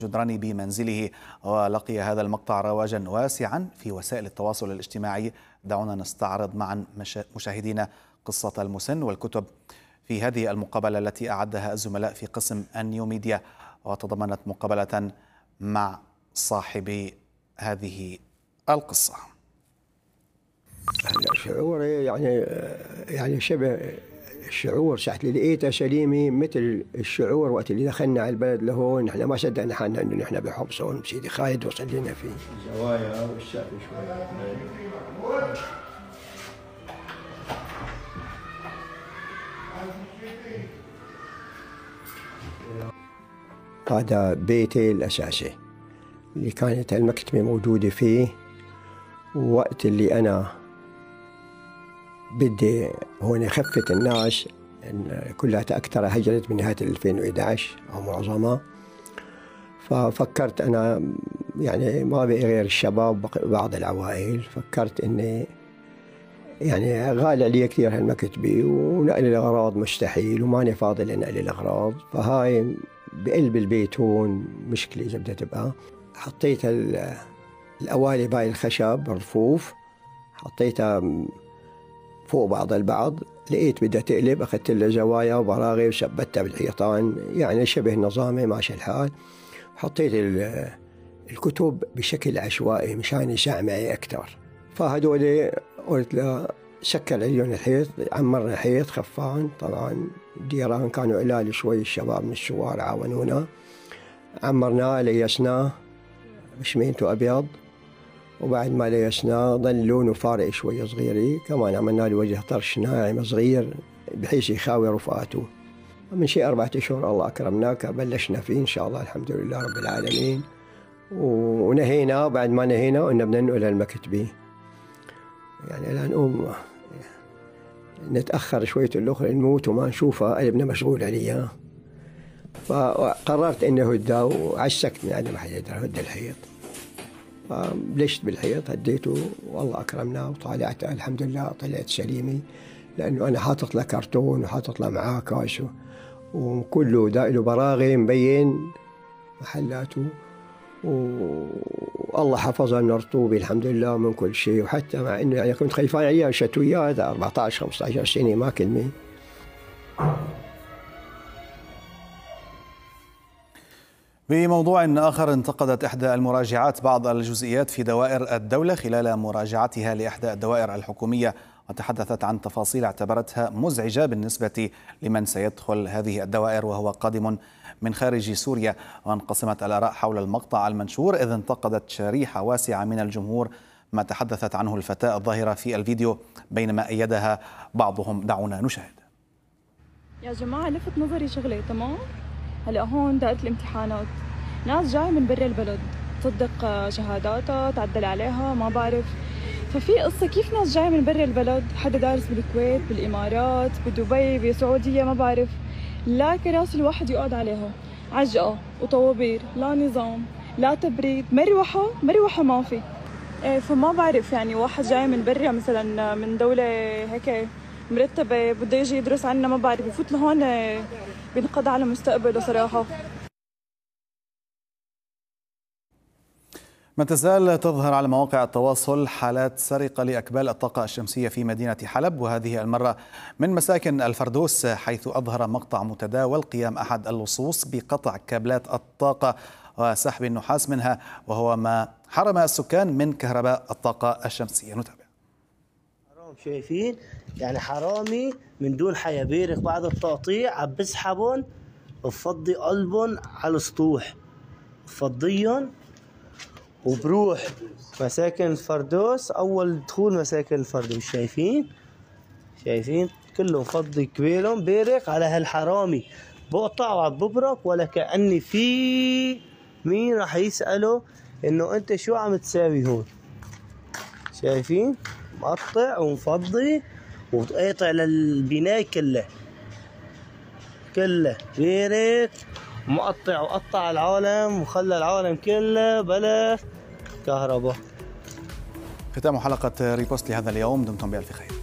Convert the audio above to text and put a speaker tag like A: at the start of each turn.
A: جدراني بمنزله، ولقي هذا المقطع رواجا واسعا في وسائل التواصل الاجتماعي. دعونا نستعرض معا مشاهدينا قصة المسن والكتب في هذه المقابلة التي أعدها الزملاء في قسم النيو ميديا، وتضمنت مقابلة مع صاحب هذه القصة.
B: شعور يعني شبه الشعور ساعة اللي لقيته سليمي مثل الشعور وقت اللي دخلنا على البلد لهون. نحن ما صدقنا حالنا انه نحن بحبس هون بسيدي خالد وصل لنا فيه زوايا والسقف شوي. هذا بيتي الأساسي اللي كانت المكتبة موجودة فيه، ووقت اللي أنا بدي هون خفت الناس إن كلها أكثر هجرت بنهاية 2011 أو معظمها، ففكرت أنا يعني ما بقي غير الشباب بعض العوائل، فكرت إني يعني غالي علي كثير هالمكتبة ونقل الأغراض مستحيل وماني فاضي لنقل الأغراض، فهاي بقلب البيت هون مشكلة إذا بدها تبقى. حطيت القوالب هاي الخشب الرفوف حطيتها فوق بعض البعض، لقيت بدها تقلب أخذت لها زوايا وبراغي وثبتها بالحيطان يعني شبه نظامي ماشي الحال. حطيت الكتب بشكل عشوائي مشان يساع معي أكثر، فهدول قلت له سكر عليهم الحيط، عمرنا حيط خفان، طبعا الجيران كانوا قلال شوي الشباب من الشوارع عاونونا، عمرناه ليسناه بشمينته أبيض، وبعد ما ليسناه ظل لونه فارق شوي صغيري، كمان عملنا له وجه طرش ناعم صغير بحيث يخاوي رفقاته. من شيء 4 أشهر الله أكرمناك بلشنا فيه إن شاء الله الحمد لله رب العالمين، ونهينا. بعد ما نهينا قلنا بدنا ننقل المكتبة، يعني لا نقوم نتأخر شوية الأخرى نموت وما نشوفها قلبنا مشغول عليها، فقررت إني هدها وعشقت من عدم حياتي هد الحيط، فبلشت بالحيط هديته والله أكرمنا وطالعته الحمد لله طلعت سليمة، لأنه أنا حاطط له كرتون وحاطط له معاكس وكله دائله براغي مبين محلاته، والله حفظها انه رطوبة الحمد لله من كل شيء، وحتى مع انه يعني كنت خايفان عليها شتويات 14 15 سنة ما كلمة.
A: بموضوع آخر، انتقدت إحدى المراجعات بعض الجزئيات في دوائر الدولة خلال مراجعتها لإحدى الدوائر الحكومية، وتحدثت عن تفاصيل اعتبرتها مزعجة بالنسبة لمن سيدخل هذه الدوائر وهو قادم من خارج سوريا. وانقسمت الآراء حول المقطع المنشور، إذ انتقدت شريحة واسعة من الجمهور ما تحدثت عنه الفتاة الظاهرة في الفيديو، بينما أيدها بعضهم. دعونا نشاهد.
C: يا جماعة لفت نظري شغلة، تمام؟ هلا هون دقت الامتحانات، ناس جاي من برا البلد تصدق شهاداتها تعدل عليها ما بعرف، ففي قصة كيف ناس جاي من برا البلد، حدا دارس بالكويت بالإمارات بدبي بسعودية ما بعرف، لا كراسي الواحد يقعد عليها، عجقة وطوابير، لا نظام لا تبريد، مروحة ما في. فما بعرف يعني واحد جاي من برا مثلا من دولة هيك مرتبة بده يجي يدرس عنا ما بعرف، يفوت لهون بينقضى على مستقبله صراحة.
A: ما تزال تظهر على مواقع التواصل حالات سرقة لأكبال الطاقة الشمسية في مدينة حلب، وهذه المرة من مساكن الفردوس، حيث أظهر مقطع متداول قيام أحد اللصوص بقطع كابلات الطاقة وسحب النحاس منها، وهو ما حرم السكان من كهرباء الطاقة الشمسية. نتابع.
D: حرام، شايفين يعني حرامي من دون حياة بيرق بعد التقطيع عم بسحبهم وبفضي قلبهم على السطوح، بفضيهم وبروح مساكن الفردوس. أول دخول مساكن الفردوس شايفين كلهم فضي كبيرهم بيرق على هالحرامي، بقطع وعم ببرق ولا كأني في مين راح يسأله إنه أنت شو عم تساوي هون. شايفين مقطع ومفضي وقاطع للبناء كله بيرق مقطع، وقطع العالم وخلى العالم كله بلا كهرباء.
A: ختام حلقة ريبوست لهذا اليوم، دمتم بألف خير.